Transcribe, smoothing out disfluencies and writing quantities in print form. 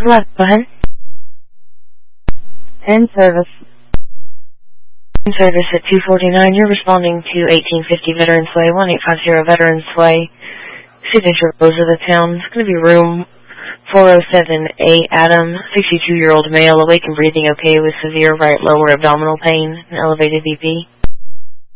Hello, go ahead. End service. End service at 249. You're responding to 1850 Veterans Way, 1850 Veterans Way. Signature close of the town. It's going to be room 407A. Adam, 62-year-old male, awake and breathing okay with severe right lower abdominal pain and elevated BP.